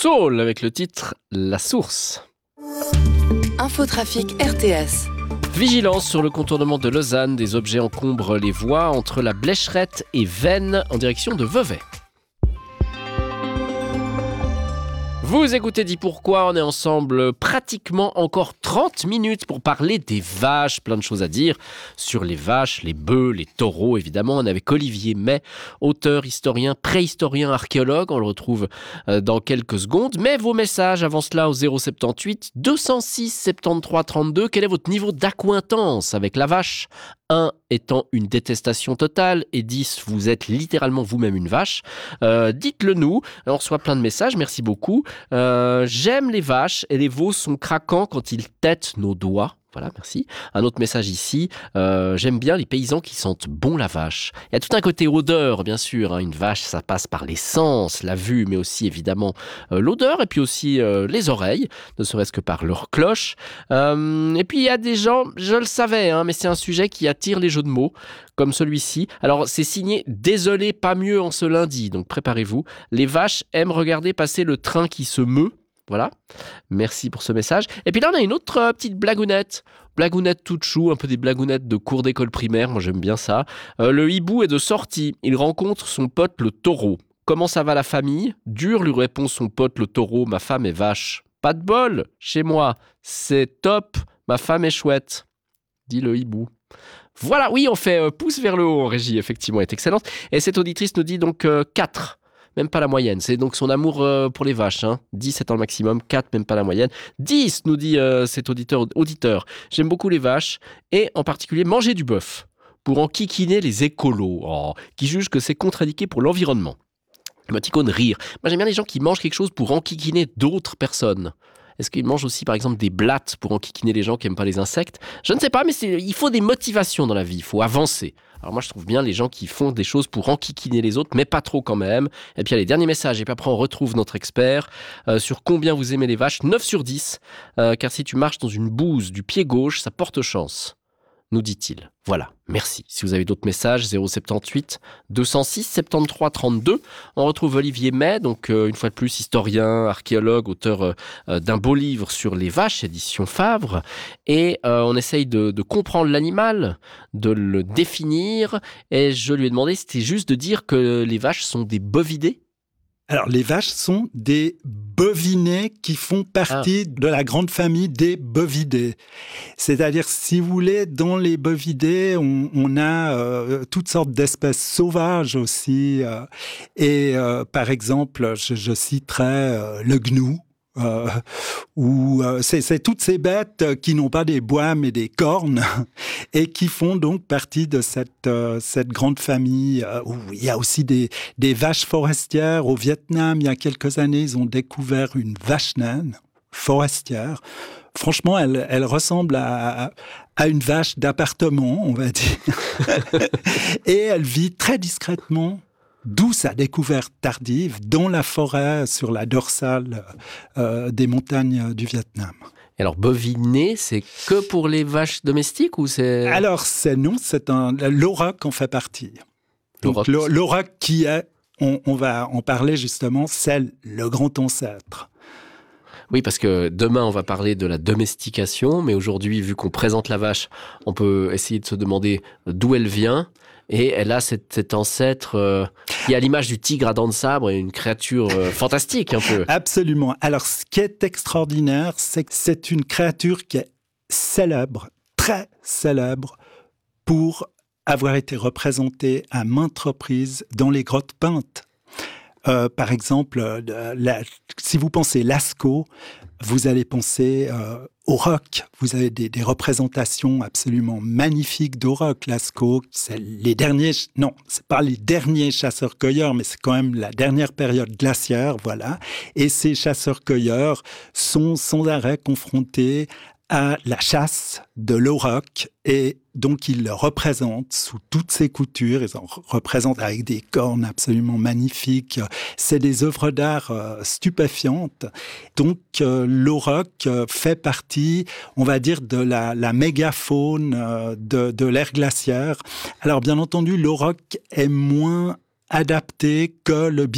Soul avec le titre La Source. Infotrafic RTS. Vigilance sur le contournement de Lausanne. Des objets encombrent les voies entre la Blécherette et Veynes en direction de Vevey. Vous écoutez Dis Pourquoi, on est ensemble pratiquement encore 30 minutes pour parler des vaches. Plein de choses à dire sur les vaches, les bœufs, les taureaux évidemment. On est avec Olivier May, auteur, historien, préhistorien, archéologue. On le retrouve dans quelques secondes. Mais vos messages avant cela au 078 206 73 32. Quel est votre niveau d'accointance avec la vache ? 1 étant une détestation totale et 10, vous êtes littéralement vous-même une vache. Dites-le nous, on reçoit plein de messages, merci beaucoup. J'aime les vaches et les veaux sont craquants quand ils têtent nos doigts. Voilà, merci. Un autre message ici. J'aime bien les paysans qui sentent bon la vache. Il y a tout un côté odeur, bien sûr. Une vache, ça passe par les sens, la vue, mais aussi évidemment l'odeur et puis aussi les oreilles, ne serait-ce que par leur cloche. Et puis il y a des gens, je le savais, mais c'est un sujet qui attire les jeux de mots, comme celui-ci. Alors c'est signé « Désolé, pas mieux en ce lundi », donc préparez-vous. Les vaches aiment regarder passer le train qui se meut. Voilà, merci pour ce message. Et puis là, on a une autre petite blagounette. Blagounette toute chou, un peu des blagounettes de cours d'école primaire, moi j'aime bien ça. Le hibou est de sortie, il rencontre son pote le taureau. Comment ça va la famille ? Dur, lui répond son pote le taureau, ma femme est vache. Pas de bol, chez moi, c'est top, ma femme est chouette, dit le hibou. Voilà, oui, on fait pouce vers le haut en régie, effectivement, elle est excellente. Et cette auditrice nous dit donc 4. Même pas la moyenne, c'est donc son amour pour les vaches. 10 étant le maximum, 4 même pas la moyenne. 10 nous dit cet auditeur. J'aime beaucoup les vaches et en particulier manger du bœuf pour enquiquiner les écolos qui jugent que c'est contre-indiqué pour l'environnement. Émoticône rire. Moi j'aime bien les gens qui mangent quelque chose pour enquiquiner d'autres personnes. Est-ce qu'ils mangent aussi par exemple des blattes pour enquiquiner les gens qui n'aiment pas les insectes ? Je ne sais pas, mais il faut des motivations dans la vie, il faut avancer. Alors moi je trouve bien les gens qui font des choses pour enquiquiner les autres, mais pas trop quand même. Et puis il y a les derniers messages, et puis après on retrouve notre expert sur combien vous aimez les vaches. 9 sur 10, car si tu marches dans une bouse du pied gauche, ça porte chance, nous dit-il. Voilà, merci. Si vous avez d'autres messages, 078 206 73 32. On retrouve Olivier May, donc une fois de plus historien, archéologue, auteur d'un beau livre sur les vaches, édition Favre. Et on essaye de comprendre l'animal, de le définir. Et je lui ai demandé, c'était juste de dire que les vaches sont des bovidés. Alors, les vaches sont des bovinés qui font partie de la grande famille des bovidés. C'est-à-dire, si vous voulez, dans les bovidés, on a toutes sortes d'espèces sauvages aussi. Par exemple, je citerai le gnou. C'est toutes ces bêtes qui n'ont pas des bois mais des cornes et qui font donc partie de cette grande famille où il y a aussi des vaches forestières. Au Vietnam, il y a quelques années, ils ont découvert une vache naine forestière. Franchement, elle ressemble à une vache d'appartement, on va dire. Et elle vit très discrètement. D'où sa découverte tardive dans la forêt sur la dorsale des montagnes du Vietnam. Alors, boviné, c'est que pour les vaches domestiques ou c'est... Alors, l'auroch en fait partie. Donc, l'auroch qui est, on va en parler justement, c'est le grand ancêtre. Oui, parce que demain, on va parler de la domestication, mais aujourd'hui, vu qu'on présente la vache, on peut essayer de se demander d'où elle vient. Et elle a cet ancêtre qui est à l'image du tigre à dents de sabre, et une créature fantastique un peu. Absolument. Alors, ce qui est extraordinaire, c'est que c'est une créature qui est célèbre, très célèbre, pour avoir été représentée à maintes reprises dans les grottes peintes. Par exemple, si vous pensez Lascaux, vous allez penser auroch. Vous avez des représentations absolument magnifiques d'auroch. Lascaux, c'est pas les derniers chasseurs-cueilleurs, mais c'est quand même la dernière période glaciaire, voilà. Et ces chasseurs-cueilleurs sont sans arrêt confrontés à la chasse de l'auroch et donc ils le représentent sous toutes ses coutures, ils en représentent avec des cornes absolument magnifiques. C'est des œuvres d'art stupéfiantes. Donc l'auroch fait partie, on va dire, de la mégafaune de l'ère glaciaire. Alors bien entendu, l'auroch est moins adapté que le